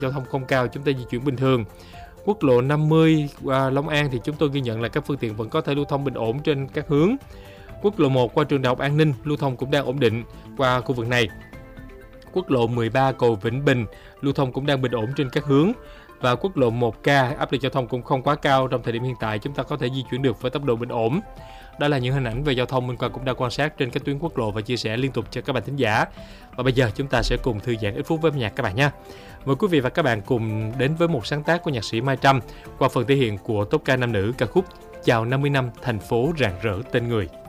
giao thông không cao, chúng ta di chuyển bình thường. Quốc lộ 50 qua Long An thì chúng tôi ghi nhận là các phương tiện vẫn có thể lưu thông bình ổn trên các hướng. Quốc lộ 1 qua trường Đại học An Ninh lưu thông cũng đang ổn định qua khu vực này. Quốc lộ 13 cầu Vĩnh Bình lưu thông cũng đang bình ổn trên các hướng. Và quốc lộ 1K áp lực giao thông cũng không quá cao, trong thời điểm hiện tại chúng ta có thể di chuyển được với tốc độ bình ổn. Đó là những hình ảnh về giao thông Minh Quang cũng đã quan sát trên các tuyến quốc lộ và chia sẻ liên tục cho các bạn thính giả. Và bây giờ chúng ta sẽ cùng thư giãn ít phút với âm nhạc các bạn nhé. Mời quý vị và các bạn cùng đến với một sáng tác của nhạc sĩ Mai Trâm qua phần thể hiện của tốp ca nam nữ ca khúc Chào 50 năm thành phố rạng rỡ tên người.